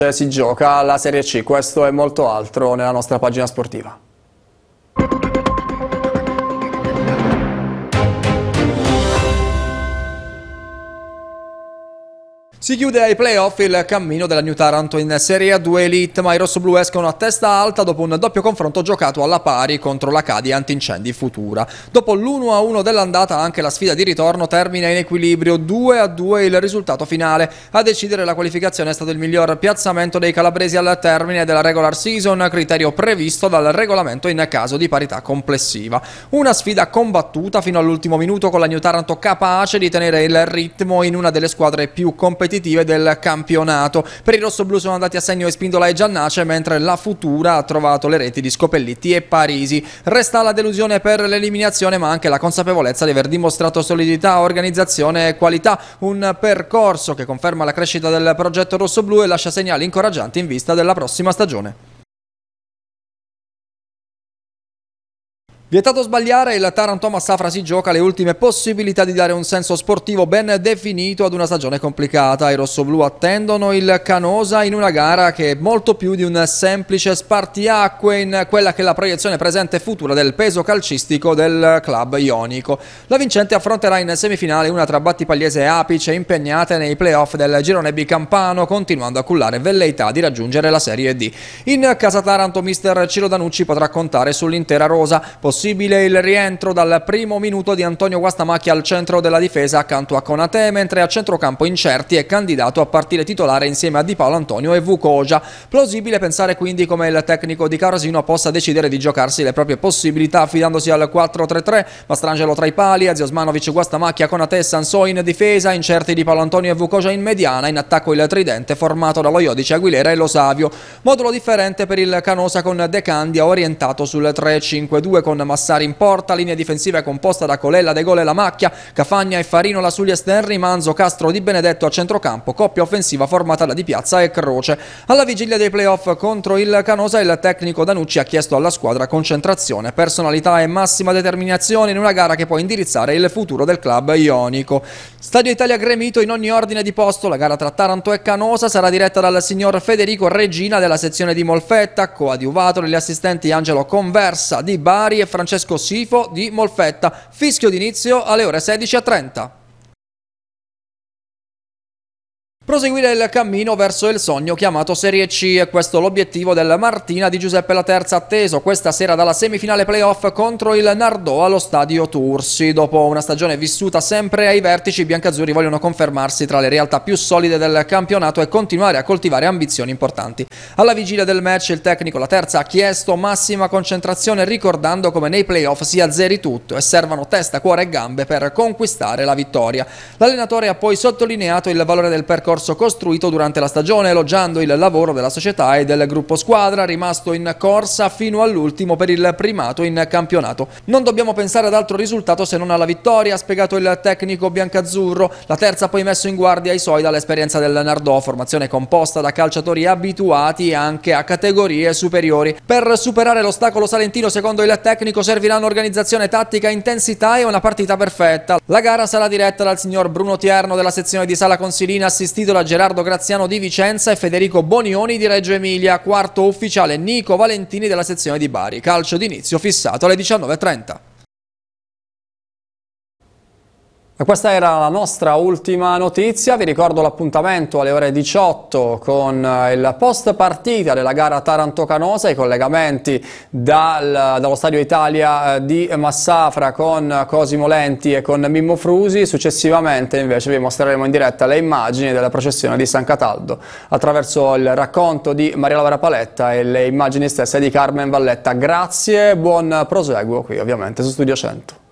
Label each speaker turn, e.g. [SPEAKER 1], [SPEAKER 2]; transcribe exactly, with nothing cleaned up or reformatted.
[SPEAKER 1] Si gioca alla Serie C, questo e molto altro nella nostra pagina sportiva. Si chiude ai playoff il cammino della New Taranto in Serie A due Elite, ma i rossoblù escono a testa alta dopo un doppio confronto giocato alla pari contro l'Acadia Antincendi Futura. Dopo l'uno a uno dell'andata anche la sfida di ritorno termina in equilibrio, due a due il risultato finale. A decidere la qualificazione è stato il miglior piazzamento dei calabresi al termine della regular season, criterio previsto dal regolamento in caso di parità complessiva. Una sfida combattuta fino all'ultimo minuto con la New Taranto capace di tenere il ritmo in una delle squadre più competitive del campionato. Per i rossoblù sono andati a segno Espindola e Giannace, mentre la Futura ha trovato le reti di Scopellitti e Parisi. Resta la delusione per l'eliminazione, ma anche la consapevolezza di aver dimostrato solidità, organizzazione e qualità. Un percorso che conferma la crescita del progetto rossoblù e lascia segnali incoraggianti in vista della prossima stagione. Vietato sbagliare, il Taranto Massafra si gioca le ultime possibilità di dare un senso sportivo ben definito ad una stagione complicata. I rossoblù attendono il Canosa in una gara che è molto più di un semplice spartiacque in quella che è la proiezione presente e futura del peso calcistico del club ionico. La vincente affronterà in semifinale una tra Battipagliese e Apice, impegnate nei playoff del girone B campano, continuando a cullare velleità di raggiungere la Serie D. In casa Taranto mister Ciro Danucci potrà contare sull'intera rosa. Possibile il rientro dal primo minuto di Antonio Guastamacchia al centro della difesa accanto a Conate, mentre a centrocampo Incerti è candidato a partire titolare insieme a Di Paolo Antonio e Vucoja. Plausibile pensare quindi come il tecnico di Carosino possa decidere di giocarsi le proprie possibilità affidandosi al quattro tre tre, Mastrangelo tra i pali, Aziosmanovic, Guastamacchia, Conate e Sansò in difesa, Incerti, Di Paolo Antonio e Vucoja in mediana, in attacco il tridente formato dallo Iodice, Aguilera e Lo Savio. Modulo differente per il Canosa con De Candia orientato sul tre cinque due con Massari in porta, linea difensiva è composta da Colella, De Gole e La Macchia, Cafagna e Farinola sugli esterni, Manzo, Castro, Di Benedetto a centrocampo, coppia offensiva formata da Di Piazza e Croce. Alla vigilia dei playoff contro il Canosa il tecnico Danucci ha chiesto alla squadra concentrazione, personalità e massima determinazione in una gara che può indirizzare il futuro del club ionico. Stadio Italia gremito in ogni ordine di posto, la gara tra Taranto e Canosa sarà diretta dal signor Federico Regina della sezione di Molfetta, coadiuvato dagli assistenti Angelo Conversa di Bari e Francesco Sifo di Molfetta. Fischio d'inizio alle ore sedici e trenta. Proseguire il cammino verso il sogno chiamato Serie C, e questo l'obiettivo del Martina di Giuseppe Laterza, atteso questa sera dalla semifinale playoff contro il Nardò allo stadio Tursi. Dopo una stagione vissuta sempre ai vertici, i biancazzurri vogliono confermarsi tra le realtà più solide del campionato e continuare a coltivare ambizioni importanti. Alla vigilia del match il tecnico Laterza ha chiesto massima concentrazione, ricordando come nei playoff si azzeri tutto e servano testa, cuore e gambe per conquistare la vittoria. L'allenatore ha poi sottolineato il valore del percorso costruito durante la stagione, elogiando il lavoro della società e del gruppo squadra rimasto in corsa fino all'ultimo per il primato in campionato. Non dobbiamo pensare ad altro risultato se non alla vittoria, ha spiegato il tecnico biancazzurro. La terza ha poi messo in guardia i suoi dall'esperienza del Nardò, formazione composta da calciatori abituati anche a categorie superiori. Per superare l'ostacolo salentino, secondo il tecnico, serviranno organizzazione tattica, intensità e una partita perfetta. La gara sarà diretta dal signor Bruno Tierno della sezione di Sala Consilina, assistito da Gerardo Graziano di Vicenza e Federico Bonioni di Reggio Emilia. Quarto ufficiale Nico Valentini della sezione di Bari. Calcio d'inizio fissato alle diciannove e trenta. E questa era la nostra ultima notizia. Vi ricordo l'appuntamento alle ore diciotto con il post partita della gara Taranto-Canosa, i collegamenti dal, dallo Stadio Italia di Massafra con Cosimo Lenti e con Mimmo Frusi. Successivamente invece vi mostreremo in diretta le immagini della processione di San Cataldo attraverso il racconto di Maria Laura Paletta e le immagini stesse di Carmen Valletta. Grazie, buon proseguo qui ovviamente su Studio cento.